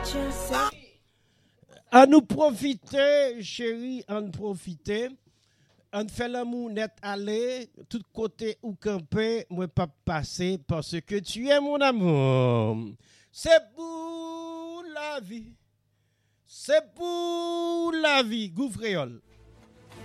À nous profiter, chérie, à nous profiter. On fait l'amour net aller, tout côté ou camper, moi pas passer parce que tu es mon amour. C'est pour la vie. C'est pour la vie, Gouffréole.